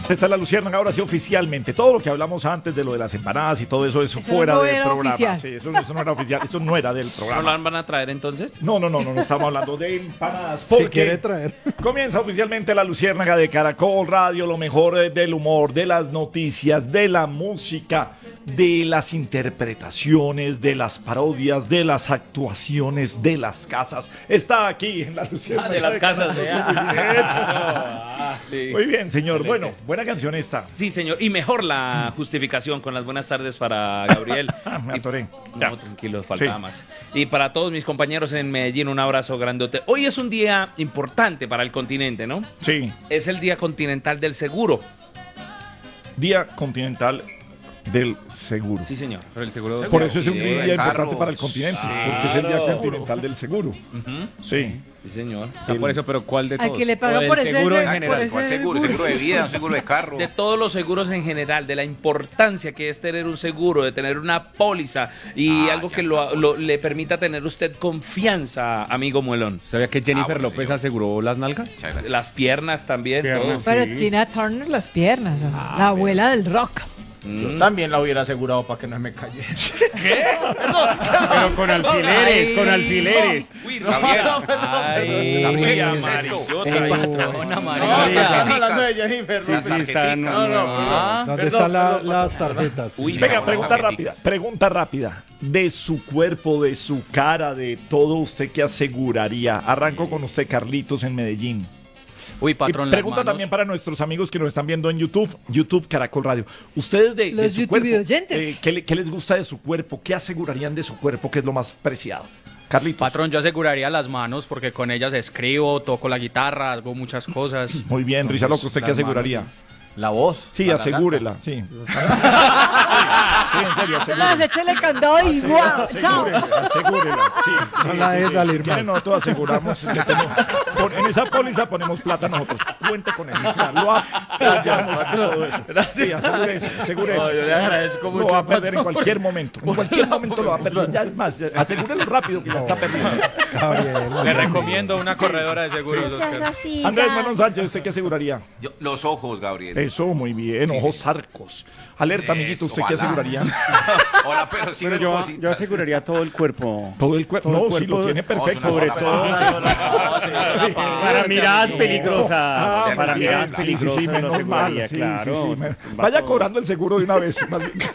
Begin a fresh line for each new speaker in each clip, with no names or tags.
Esta es la Luciérnaga, ahora sí oficialmente. Todo lo que hablamos antes de lo de las empanadas y todo eso es fuera
no
del
era
programa.
oficial.
Sí, eso no era oficial, eso no era del
¿No
programa.
la van a traer entonces?
No, estamos hablando de empanadas.
Si
Porque
quiere traer.
comienza oficialmente la Luciérnaga de Caracol Radio, lo mejor del humor, de las noticias, de la música, de las interpretaciones, de las parodias, de las actuaciones, de las casas. Está aquí en la Luciérnaga.
De las casas,
Caracol.
vea. Sí.
Muy bien, señor.
Excelente.
Bueno, buena canción esta.
Sí, señor. Y mejor la justificación con las buenas tardes para Gabriel.
Me atoré.
No, tranquilo, faltaba
Sí.
más. Y para todos mis compañeros en Medellín, un abrazo grandote. Hoy es un día importante para el continente, ¿no?
Sí,
Es el Día Continental del Seguro.
Día Continental del Seguro.
Sí, señor.
Pero el seguro.
Por eso es un
Sí,
día
de
importante
carros.
para el continente, porque es el Día Continental del Seguro. Sí.
Sí, señor.
O sea, por eso, pero ¿cuál de
Al
todos?
que le pagan
O
por
el
ese
seguro en
por
general.
ese-
¿Cuál seguro? ¿Seguro de vida? ¿Un seguro de carro?
De todos los seguros en general, de la importancia que es tener un seguro, de tener una póliza y algo que le permita tener usted confianza, amigo Muelón.
¿Sabía que Jennifer
bueno,
López
señor.
aseguró las nalgas?
Muchas gracias.
Las piernas también,
Piernas.
todo.
Pero Tina Turner las piernas, la abuela del rock.
Yo también la hubiera asegurado para que no me cayera.
Pero con alfileres, con alfileres.
Uy,
Gabriel.
Ay,
Gabriel,
uy,
¿qué es esto?
Patrona
No,
María.
están hablando de Jennifer.
Sí,
López.
sí, está.
¿Dónde están las tarjetas?
Uy,
Venga,
Vamos,
pregunta
tarjeticas.
rápida. Pregunta rápida. De su cuerpo, de su cara, de todo, ¿usted qué aseguraría? Arranco con usted, Carlitos, en Medellín.
Uy,
Y
patrón, las
pregunta
manos.
también para nuestros amigos que nos están viendo en YouTube Caracol Radio. Ustedes de
Los
su
YouTube
cuerpo,
oyentes.
¿qué les gusta de su cuerpo? ¿Qué asegurarían de su cuerpo? ¿Qué es lo más preciado? Carlitos.
Patrón, yo aseguraría las manos porque con ellas escribo, toco la guitarra, hago muchas cosas.
Muy bien,
Entonces,
Rizaloco, ¿usted qué
las
aseguraría?
manos, La voz.
Sí,
la
asegúrela, sí. Sí, en serio,
Las
asegúrela.
échele candado y guau, chao.
Asegúrela, sí.
No la deje salir
Si quiere,
más.
nosotros aseguramos. En esa póliza ponemos plata nosotros. Cuente con eso. O sea, lo apoyamos todo eso. Sí, asegure eso. Asegure eso.
No, yo le agradezco
Lo
mucho,
va a perder en
patrón.
cualquier momento. En cualquier momento lo va a perder. Ya es más, asegúrelo rápido que ya está perdido.
Gabriel.
Le recomiendo una corredora de seguros, Oscar.
Andrés Manon Sánchez, ¿usted qué aseguraría?
Los ojos, Gabriel.
Eso, muy bien. Ojos sarcos. Alerta, amiguito, ¿usted qué
ojalá.
aseguraría?
Hola, pero sí
Pero
ven
yo
cositas.
aseguraría todo el cuerpo.
Todo el cuerpo.
Todo el
No, si lo
cuerpo.
tiene perfecto.
Sobre
todo. Para miradas peligrosas.
Ah,
Para
muy bien.
miradas
Sí, sí,
peligrosas
sí,
lo
menos
aseguraría,
mal. Sí,
claro.
sí, sí.
Va
Vaya
todo.
cobrando el seguro de una vez. Más bien.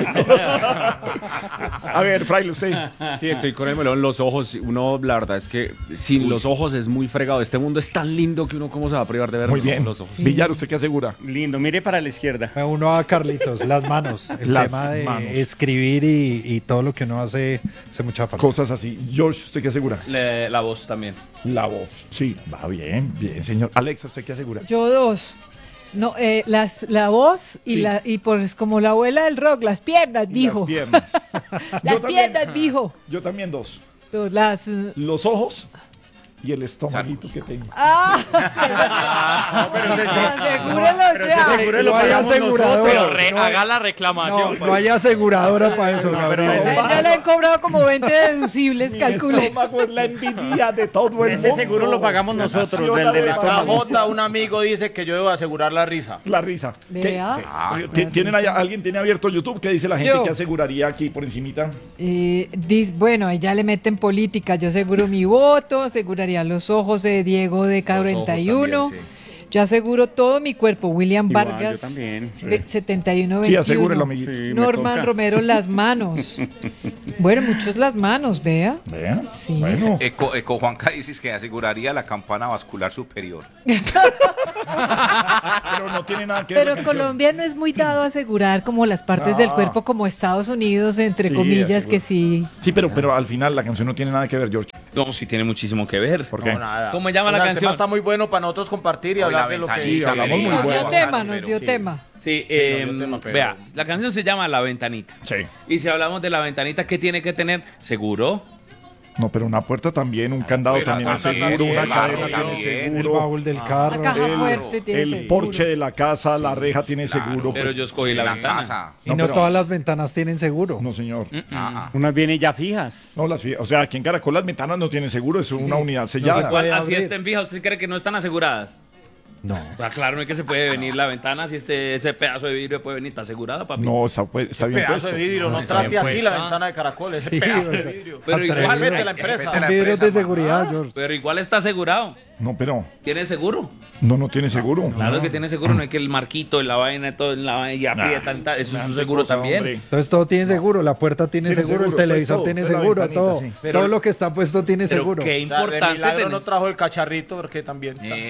A ver, Fraile, usted.
Sí, estoy con el melón. Los ojos, uno, la verdad es que sin los ojos es muy fregado. Este mundo es tan lindo que uno, ¿cómo se va a privar de ver
Muy bien.
los ojos?
Villar, ¿usted qué asegura?
Lindo, mire para la izquierda.
Uno a Carlitos, las manos. El
Las
tema de
manos.
escribir y todo lo que uno hace mucha falta.
Cosas así. George, ¿usted qué asegura?
La voz también.
La voz. Sí, va bien, bien, señor. Alexa, ¿usted qué asegura?
Yo dos. No, la voz y
Sí.
y pues como la abuela del rock, las piernas, mijo.
Las piernas.
Las
Yo también.
piernas, mijo.
Yo también dos.
Las
Los ojos y el estomaguito que tengo.
asegúrelo ya.
No hay aseguradora.
Haga la reclamación.
No hay aseguradora para eso, Gabriel.
Ya le han cobrado como 20 deducibles,
Mi
calcule.
estómago es la envidia de todo el
Ese
mundo.
seguro lo pagamos nosotros,
Naciona
del
de
estómago.
J, un amigo dice que yo debo asegurar la risa.
La risa.
Vea.
¿Alguien tiene abierto YouTube? ¿Qué dice la gente
Yo.
que aseguraría aquí por encimita?
Bueno, ahí ya le meten política. Yo aseguro mi voto, aseguraría los ojos de Diego de K41. Yo aseguro todo mi cuerpo. William
Igual,
Vargas,
yo también.
7121.
Sí, asegúrelo, amiguito.
Sí, me
Norman
toca.
Romero, las manos. Bueno, muchos las manos, vea.
Vea.
Sí.
Bueno.
Eco Juanca dices que aseguraría la campana vascular superior.
Pero no tiene nada que ver.
Pero
la canción.
Colombia no es muy dado a asegurar como las partes del cuerpo como Estados Unidos, entre
Sí,
comillas,
aseguro.
que sí.
Sí, pero al final la canción no tiene nada que ver, George.
No, sí tiene muchísimo que ver.
¿Por qué?
No, nada.
¿Cómo llama la
El
canción?
tema está muy bueno para nosotros compartir y
Hoy
hablar
la
de lo que...
ventanilla,
Sí, hablamos muy
Nos
bueno.
dio tema, nos dio tema.
Sí,
no, yo pero-
vea, la canción se llama La Ventanita.
Sí.
Y si hablamos de la ventanita, ¿qué tiene que tener? Seguro.
No, pero una puerta también, un candado
puerta
también es
también,
seguro, una
el
cadena
carro
tiene
también.
El
seguro.
baúl del carro.
La caja fuerte tiene
El
seguro.
porche de la casa, la reja tiene seguro.
Pero
pues.
yo escogí la ventana.
casa.
Y
No,
no
pero-
todas las ventanas tienen seguro.
No, señor.
Unas vienen ya fijas.
No, o sea, aquí en Caracol las ventanas no tienen seguro, es una unidad sellada.
se puede
Así
abrir.
estén fijas, ¿usted cree que no están aseguradas?
No.
Claro, no es que se puede venir la ventana, si ese pedazo de vidrio puede venir, está asegurada, papi.
No, está bien
Pedazo
puesto.
de vidrio, no trate así la ventana de caracol, ese
Sí,
pedazo
o
de
sea,
vidrio.
Pero igual,
Vete la empresa.
Vete la
Vidrios de
empresa,
seguridad, George.
pero igual está asegurado.
No, pero
¿Tiene seguro?
no tiene seguro.
Claro que tiene seguro, no es que el marquito en la vaina, todo en la vaina y aprieta, eso es un seguro
cosa,
también.
hombre.
Entonces todo tiene seguro, la puerta tiene
Tiene
seguro, el
seguro,
televisor
pues,
tiene
todo, la
seguro,
ventanita,
todo.
sí.
Pero-
Todo lo que está puesto tiene
Pero
seguro.
qué
O sea, de
importante
milagro
tener.
no trajo el cacharrito, porque también.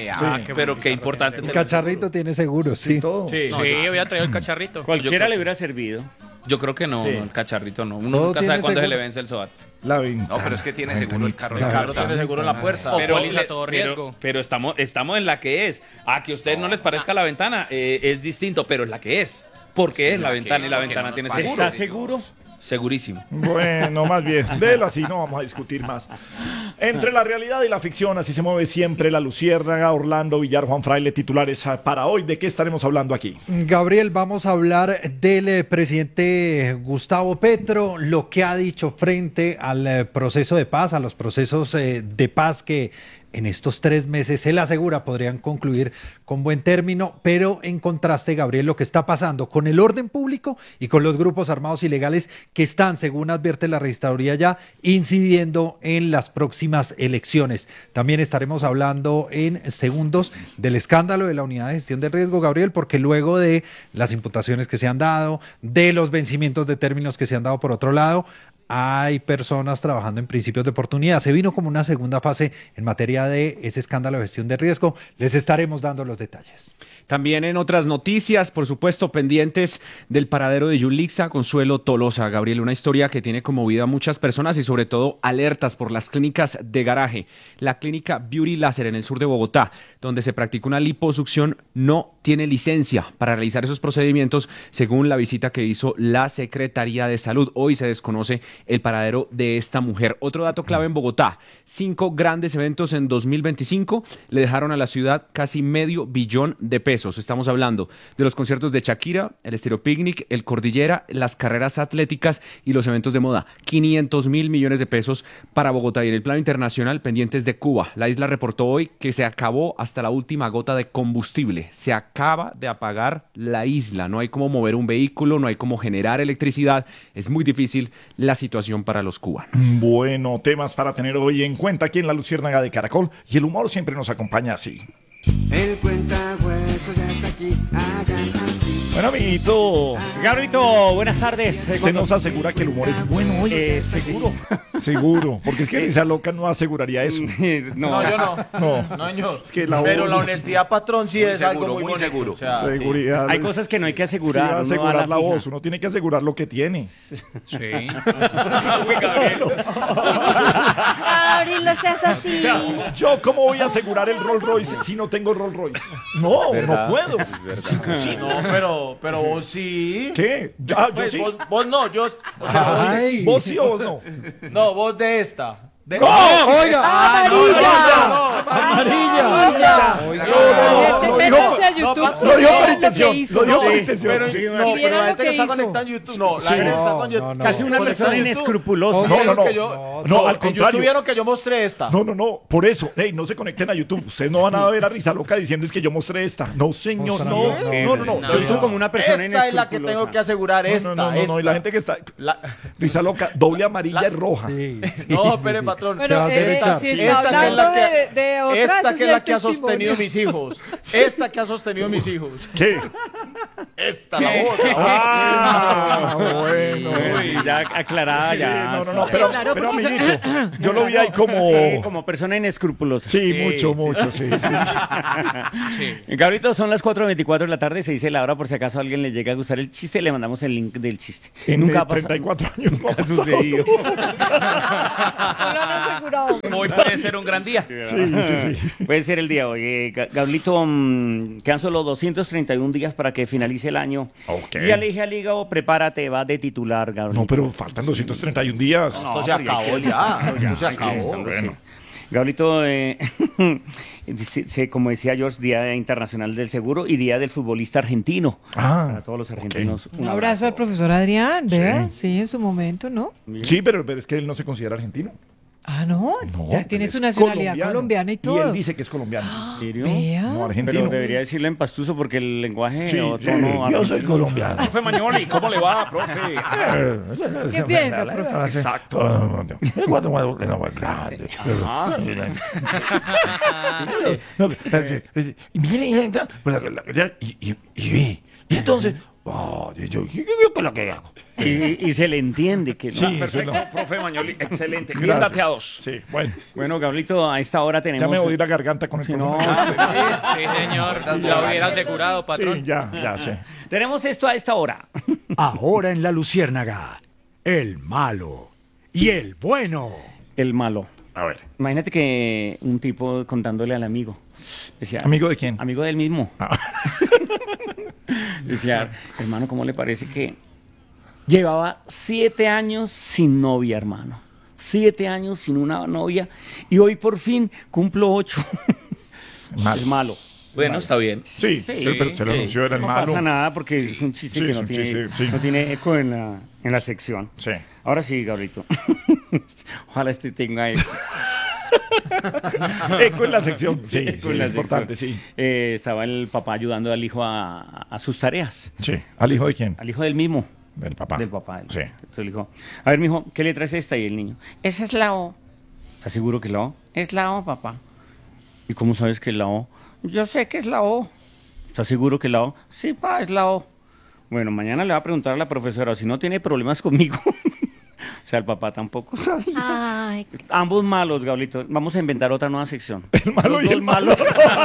Pero qué importante
El
tener
cacharrito tiene seguro, sí.
Todo.
Sí.
Sí, había traído el cacharrito.
Cualquiera le hubiera servido.
Yo creo que no,
Sí.
no, el cacharrito no. Uno
Todo
nunca
tiene
sabe cuándo se
seguro.
le vence el SOAT.
La ventana.
No, pero es que tiene seguro el carro.
El carro tiene seguro en la puerta.
O póliza a todo riesgo.
Pero estamos en la que es. A que a usted no les parezca la ventana, es distinto, pero es la que es. Porque es la ventana y la ventana tiene seguro.
¿Está seguro?
Segurísimo.
Bueno, más bien, déjelo así, no vamos a discutir más. Entre la realidad y la ficción, así se mueve siempre la Luciérnaga. Orlando Villar, Juan Fraile, titulares para hoy. ¿De qué estaremos hablando aquí?
Gabriel, vamos a hablar del presidente Gustavo Petro, lo que ha dicho frente al proceso de paz, a los procesos de paz que en estos 3 meses, él asegura, podrían concluir con buen término, pero en contraste, Gabriel, lo que está pasando con el orden público y con los grupos armados ilegales que están, según advierte la registraduría ya, incidiendo en las próximas elecciones. También estaremos hablando en segundos del escándalo de la unidad de gestión de riesgo, Gabriel, porque luego de las imputaciones que se han dado, de los vencimientos de términos que se han dado por otro lado, hay personas trabajando en principios de oportunidad. Se vino como una segunda fase en materia de ese escándalo de gestión de riesgo. Les estaremos dando los detalles.
También en otras noticias, por supuesto, pendientes del paradero de Yulixa Consuelo Tolosa. Gabriel, una historia que tiene conmovido a muchas personas y sobre todo alertas por las clínicas de garaje. La clínica Beauty Láser en el sur de Bogotá, donde se practica una liposucción, no tiene licencia para realizar esos procedimientos, según la visita que hizo la Secretaría de Salud. Hoy se desconoce el paradero de esta mujer. Otro dato clave en Bogotá: 5 grandes eventos en 2025 le dejaron a la ciudad casi $500 millones de pesos. Estamos hablando de los conciertos de Shakira, el Estéreo Picnic, el Cordillera, las carreras atléticas y los eventos de moda. 500 mil millones de pesos para Bogotá. Y en el plano internacional, pendientes de Cuba. La isla reportó hoy que se acabó hasta la última gota de combustible. Se acaba de apagar la isla. No hay cómo mover un vehículo, no hay cómo generar electricidad. Es muy difícil la situación para los cubanos.
Bueno, temas para tener hoy en cuenta aquí en la Luciérnaga de Caracol. Y el humor siempre nos acompaña así.
El cuentahueso ya está aquí, hagan así.
Bueno, amiguito,
Gabrito, buenas tardes.
usted nos asegura que el humor es bueno hoy.
Seguro.
Seguro, porque es que Risa Loca no aseguraría eso.
No, yo no.
No.
No, yo.
Es que la
Pero
voz-
la honestidad, patrón, sí
Muy
es
seguro,
algo muy
muy
bonito.
seguro.
O sea, sí.
Seguridad.
Hay cosas que no hay que
Sí,
asegurar.
va a
uno a
asegurar la
fija.
voz, uno tiene que asegurar lo que tiene.
Sí.
Gabriel, no seas así.
O sea, ¿yo cómo voy a asegurar el Rolls Royce si no tengo Rolls Royce? No, no puedo. Sí,
No, pero vos sí.
¿Qué? Ah, yo
Pues,
sí.
vos no, yo. O sea,
Ay.
¿Vos sí o vos no?
no, vos de esta. De...
¡Oiga!
¡Amarilla! Métanse a YouTube.
Lo dijo por
Vean lo que
intención.
hizo.
Lo dijo por
Sí.
intención.
Pero,
Sí.
no, pero
vieron
la
lo
gente
que
que está
hizo.
conectada en YouTube. No, la
Sí.
gente está
No,
Casi una
conectada
persona
en YouTube.
inescrupulosa.
No, no, no.
Que yo-
No, al
en
contrario.
YouTube vieron que yo mostré esta.
No, por eso, no se conecten a YouTube. Ustedes no van a ver a Risa Loca diciendo es que yo mostré esta. No, señor, no.
Yo hizo como una persona
Esta es la que
inescrupulosa.
tengo que asegurar, esta.
No, y la gente que está.
La-
Risa Loca, doble amarilla y roja.
Sí,
No, espere, patrón.
Bueno,
vas a derechar.
si
Esta
está
que es
hablando
la que-
de otras,
esta
ese
que es
el
la que ha
testimonio.
sostenido mis hijos. Esta que ha sostenido mis hijos.
¿Qué?
Esta, la otra.
Ah, bueno.
Uy, ya aclarada,
Sí,
ya.
no, pero amiguito, yo lo vi ahí como.
Como persona inescrupulosa.
Sí, mucho, sí.
Gabrito, son las 4:24 de la tarde, se dice la hora por si acaso a alguien le llega a gustar el chiste, le mandamos el link del chiste.
En
Nunca ha pasado.
34 años no ha
Ha sucedido.
No lo han asegurado.
Hoy puede ser un gran día.
Sí.
Puede ser el día de hoy. Gablito, quedan solo 231 días para que finalice el año.
Ok.
Y ya le dije al hígado, prepárate, va de titular, Gablito.
No, pero faltan 231 días.
Esto se acabó ya. Esto se acabó.
Bueno.
Gablito, como decía George, Día Internacional del Seguro y Día del Futbolista Argentino. Para todos los argentinos.
Un abrazo al profesor Adrián, vea. Sí, en su momento, ¿no?
Sí, pero es que él no se considera argentino.
Ah, no,
No,
ya tiene
es
su nacionalidad colombiana y todo.
Y él dice que es colombiano.
¿En serio?
Vea.
No,
Pero
argentino.
debería decirlo en pastuso porque el lenguaje
Sí,
o
sí,
tono
yo soy
argentino-
colombiano.
Profe Mañoli, ¿cómo le va, profe?
¿Qué piensa, profe?
Exacto. Grande. No, y viene y entra, y entonces, yo ¿qué es lo que hago?
Y se le entiende que...
Sí,
Perfecto,
eso
profe Mañoli, excelente. Bien
Gracias.
dateados.
Sí, bueno.
Bueno, Gabrielito, a esta hora tenemos...
Ya me oí la garganta con el
Sí,
profe.
Sí, señor. La hubiera asegurado, patrón.
Sí, ya sé.
Tenemos esto a esta hora.
Ahora en La Luciérnaga, el malo y el bueno.
El malo.
A ver.
Imagínate que un tipo contándole al amigo. Decía,
¿Amigo de quién?
Amigo del mismo.
Ah.
Decía, hermano, ¿cómo le parece que llevaba 7 años sin novia, hermano? 7 años sin una novia y hoy por fin cumplo 8.
Malo.
Es malo.
Bueno, está bien.
Sí, pero se lo anunció, era el
No
malo.
pasa nada porque es un chiste
Sí,
que
es
no
un
tiene,
chiste, sí.
no tiene eco en la sección.
Sí.
Ahora sí, Gabrielito. Ojalá este tenga eco.
Eco en la sección. Sí,
Eco
sí,
en la
importante,
sección.
sí.
Estaba el papá ayudando al hijo a sus tareas.
Sí. ¿Al hijo de quién?
Al hijo del mismo.
Del papá.
Del papá.
Sí.
Entonces le dijo, a ver, mijo, ¿qué letra es esta? Y el niño, esa es la O. ¿Estás seguro que es la O? Es la O, papá. ¿Y cómo sabes que es la O? Yo sé que es la O. ¿Estás seguro que es la O? Sí, pa, es la O. Bueno, mañana le va a preguntar a la profesora, si no tiene problemas conmigo. O sea, el papá tampoco sabía.
Ay,
Ambos malos, Gablito. Vamos a inventar otra nueva sección.
El malo
Los
y
dos
el malo.